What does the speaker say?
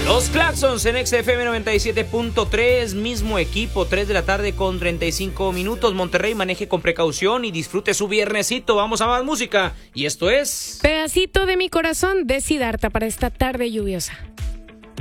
Los Claxons en XFM 97.3, mismo equipo, 3 de la tarde con 35 minutos. Monterrey, maneje con precaución y disfrute su viernesito. Vamos a más música. Y esto es... Pedacito de mi corazón de Siddhartha para esta tarde lluviosa.